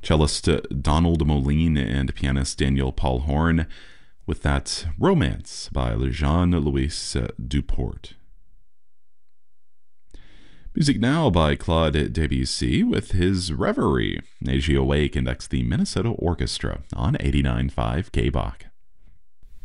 cellist Donald Moline and pianist Daniel Paul Horn with that Romance by Jean-Louis Duport. Music now by Claude Debussy with his Reverie. AGOA conducts the Minnesota Orchestra on 89.5 KBach.